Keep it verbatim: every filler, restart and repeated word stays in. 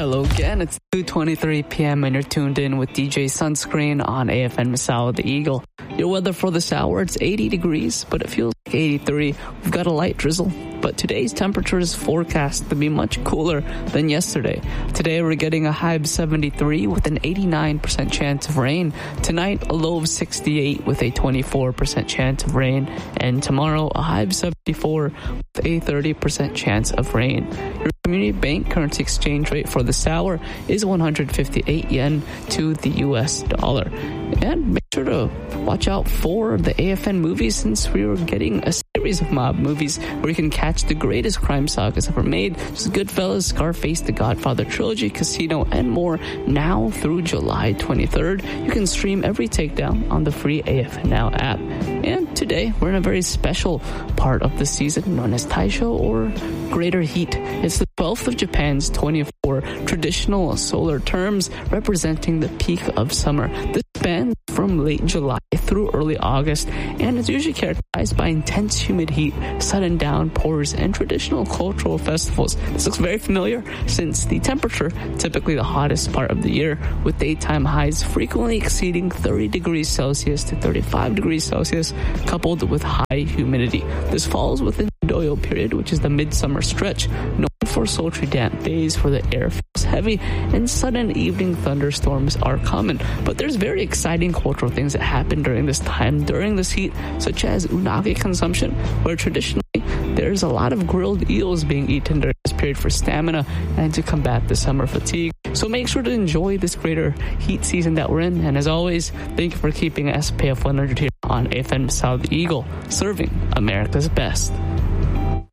Hello again, it's two twenty-three p.m. and you're tuned in with D J Sunscreen on A F M Masao the Eagle. Your weather for this hour, it's eighty degrees, but it feels like eighty-three. We've got a light drizzle, but today's temperature is forecast to be much cooler than yesterday. Today we're getting a high of seventy-three with an eighty-nine percent chance of rain. Tonight, a low of sixty-eight with a twenty-four percent chance of rain. And tomorrow, a high of seventy-four with a thirty percent chance of rain. Your Community Bank currency exchange rate for this hour is one hundred fifty-eight yen to the U S dollar. And make sure to watch out for the A F N movies, since we were getting a series of mob movies where you can catch the greatest crime sagas ever made. Just Goodfellas, Scarface, The Godfather Trilogy, Casino, and more. Now through July twenty-third, you can stream every takedown on the free A F N Now app. And today, we're in a very special part of the season known as Taisho, or Greater Heat. It's the twelfth of Japan's twenty-four traditional solar terms, representing the peak of summer. This spans from late July through early August, and is usually characterized by intense humid heat, sudden downpours, and traditional cultural festivals. This looks very familiar, since the temperature, typically the hottest part of the year, with daytime highs frequently exceeding thirty degrees Celsius to thirty-five degrees Celsius, coupled with high humidity. This falls within the Doyo period, which is the midsummer stretch, known for sultry damp days where the air feels heavy and sudden evening thunderstorms are common. But there's very exciting cultural things that happen during this time, during this heat, such as unagi consumption, where traditionally there's a lot of grilled eels being eaten during this period for stamina and to combat the summer fatigue. So make sure to enjoy this greater heat season that we're in. And as always, thank you for keeping S P F one hundred here on A F M Masao the Eagle, serving America's best.